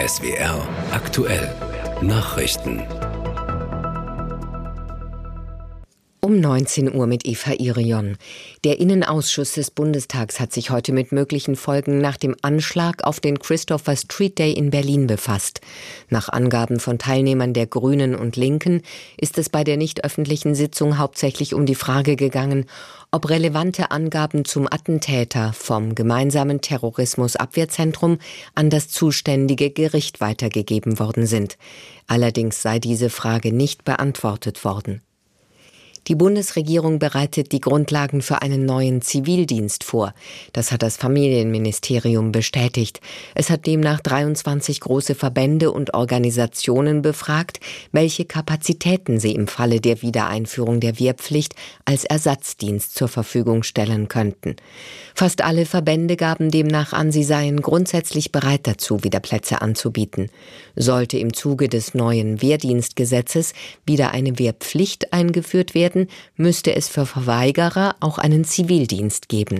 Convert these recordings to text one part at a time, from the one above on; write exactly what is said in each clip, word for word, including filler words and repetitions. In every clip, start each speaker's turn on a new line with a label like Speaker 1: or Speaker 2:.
Speaker 1: S W R aktuell Nachrichten.
Speaker 2: Um neunzehn Uhr mit Eva Irion. Der Innenausschuss des Bundestags hat sich heute mit möglichen Folgen nach dem Anschlag auf den Christopher Street Day in Berlin befasst. Nach Angaben von Teilnehmern der Grünen und Linken ist es bei der nicht öffentlichen Sitzung hauptsächlich um die Frage gegangen, ob relevante Angaben zum Attentäter vom gemeinsamen Terrorismusabwehrzentrum an das zuständige Gericht weitergegeben worden sind. Allerdings sei diese Frage nicht beantwortet worden. Die Bundesregierung bereitet die Grundlagen für einen neuen Zivildienst vor. Das hat das Familienministerium bestätigt. Es hat demnach dreiundzwanzig große Verbände und Organisationen befragt, welche Kapazitäten sie im Falle der Wiedereinführung der Wehrpflicht als Ersatzdienst zur Verfügung stellen könnten. Fast alle Verbände gaben demnach an, sie seien grundsätzlich bereit dazu, wieder Plätze anzubieten. Sollte im Zuge des neuen Wehrdienstgesetzes wieder eine Wehrpflicht eingeführt werden, müsste es für Verweigerer auch einen Zivildienst geben.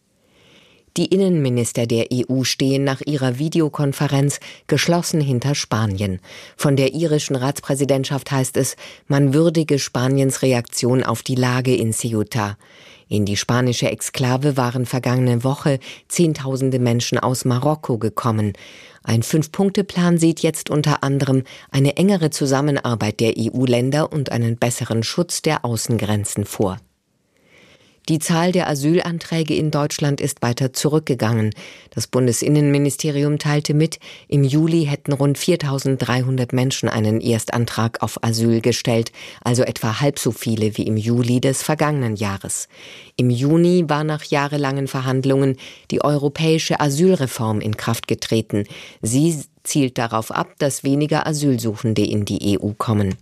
Speaker 2: Die Innenminister der E U stehen nach ihrer Videokonferenz geschlossen hinter Spanien. Von der irischen Ratspräsidentschaft heißt es, man würdige Spaniens Reaktion auf die Lage in Ceuta. In die spanische Exklave waren vergangene Woche Zehntausende Menschen aus Marokko gekommen. Ein Fünf-Punkte-Plan sieht jetzt unter anderem eine engere Zusammenarbeit der E U-Länder und einen besseren Schutz der Außengrenzen vor. Die Zahl der Asylanträge in Deutschland ist weiter zurückgegangen. Das Bundesinnenministerium teilte mit, im Juli hätten rund viertausenddreihundert Menschen einen Erstantrag auf Asyl gestellt, also etwa halb so viele wie im Juli des vergangenen Jahres. Im Juni war nach jahrelangen Verhandlungen die europäische Asylreform in Kraft getreten. Sie zielt darauf ab, dass weniger Asylsuchende in die E U kommen.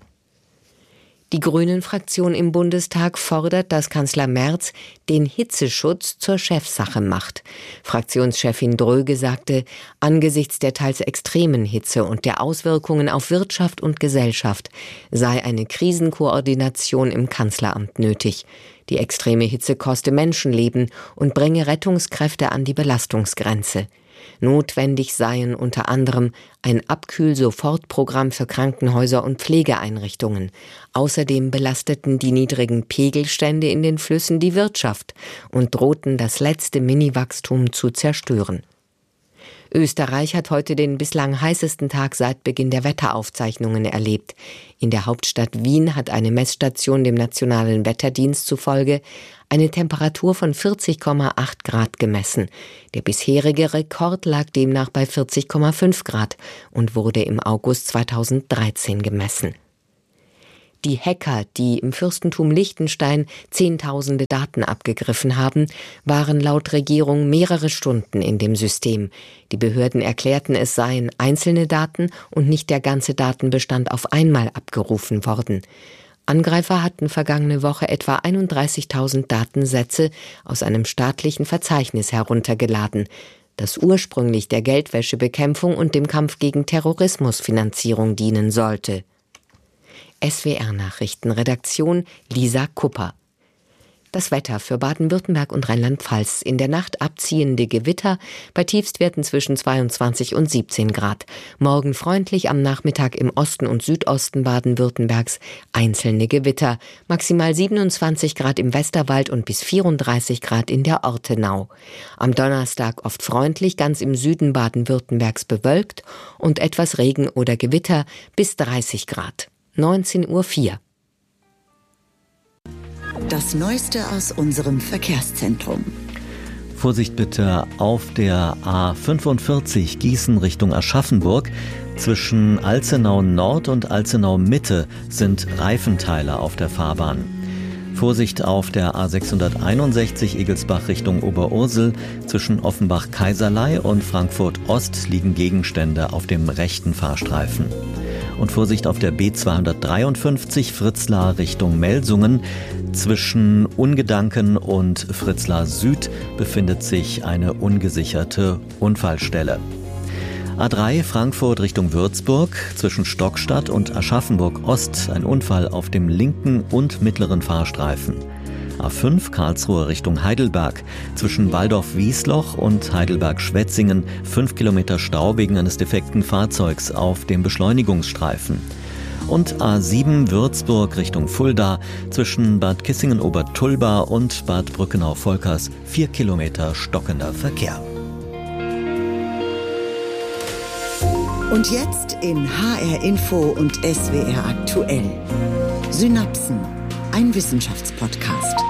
Speaker 2: Die Grünen-Fraktion im Bundestag fordert, dass Kanzler Merz den Hitzeschutz zur Chefsache macht. Fraktionschefin Dröge sagte, angesichts der teils extremen Hitze und der Auswirkungen auf Wirtschaft und Gesellschaft sei eine Krisenkoordination im Kanzleramt nötig. Die extreme Hitze koste Menschenleben und bringe Rettungskräfte an die Belastungsgrenze. Notwendig seien unter anderem ein Abkühl-Sofortprogramm für Krankenhäuser und Pflegeeinrichtungen. Außerdem belasteten die niedrigen Pegelstände in den Flüssen die Wirtschaft und drohten das letzte Mini-Wachstum zu zerstören. Österreich hat heute den bislang heißesten Tag seit Beginn der Wetteraufzeichnungen erlebt. In der Hauptstadt Wien hat eine Messstation dem Nationalen Wetterdienst zufolge eine Temperatur von vierzig Komma acht Grad gemessen. Der bisherige Rekord lag demnach bei vierzig Komma fünf Grad und wurde im August zweitausenddreizehn gemessen. Die Hacker, die im Fürstentum Liechtenstein Zehntausende Daten abgegriffen haben, waren laut Regierung mehrere Stunden in dem System. Die Behörden erklärten, es seien einzelne Daten und nicht der ganze Datenbestand auf einmal abgerufen worden. Angreifer hatten vergangene Woche etwa einunddreißigtausend Datensätze aus einem staatlichen Verzeichnis heruntergeladen, das ursprünglich der Geldwäschebekämpfung und dem Kampf gegen Terrorismusfinanzierung dienen sollte. S W R-Nachrichten, Redaktion Lisa Kupper. Das Wetter für Baden-Württemberg und Rheinland-Pfalz. In der Nacht abziehende Gewitter, bei Tiefstwerten zwischen zweiundzwanzig und siebzehn Grad. Morgen freundlich, am Nachmittag im Osten und Südosten Baden-Württembergs einzelne Gewitter. Maximal siebenundzwanzig Grad im Westerwald und bis vierunddreißig Grad in der Ortenau. Am Donnerstag oft freundlich, ganz im Süden Baden-Württembergs bewölkt und etwas Regen oder Gewitter bis dreißig Grad. neunzehn Uhr vier.
Speaker 3: Das Neueste aus unserem Verkehrszentrum.
Speaker 4: Vorsicht bitte auf der A fünfundvierzig Gießen Richtung Aschaffenburg. Zwischen Alzenau Nord und Alzenau Mitte sind Reifenteile auf der Fahrbahn. Vorsicht auf der A sechshunderteinundsechzig Egelsbach Richtung Oberursel. Zwischen Offenbach-Kaiserlei und Frankfurt Ost liegen Gegenstände auf dem rechten Fahrstreifen. Und Vorsicht auf der B zweihundertdreiundfünfzig Fritzlar Richtung Melsungen. Zwischen Ungedanken und Fritzlar Süd befindet sich eine ungesicherte Unfallstelle. A drei Frankfurt Richtung Würzburg, zwischen Stockstadt und Aschaffenburg Ost ein Unfall auf dem linken und mittleren Fahrstreifen. A fünf Karlsruhe Richtung Heidelberg. Zwischen Walldorf-Wiesloch und Heidelberg-Schwetzingen fünf Kilometer Stau wegen eines defekten Fahrzeugs auf dem Beschleunigungsstreifen. Und A sieben Würzburg Richtung Fulda zwischen Bad Kissingen-Obertulba und Bad Brückenau-Volkers vier Kilometer stockender Verkehr.
Speaker 3: Und jetzt in H R Info und S W R aktuell. Synapsen, ein Wissenschaftspodcast.